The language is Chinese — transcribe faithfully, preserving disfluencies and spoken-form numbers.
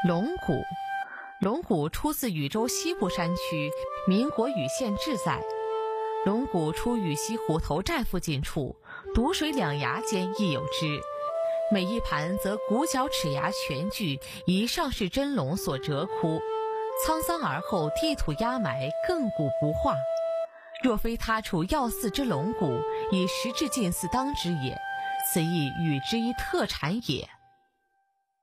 龙骨，龙骨出自禹州西部山区，民国禹县志载。龙骨出禹西虎头寨附近处，毒水两崖间亦有之。每一盘则骨角齿牙全具，以上世真龙所折窟，沧桑而后地土压埋，亘古不化。若非他处要祀之龙骨，以实质近似当之也，此亦禹之一特产也。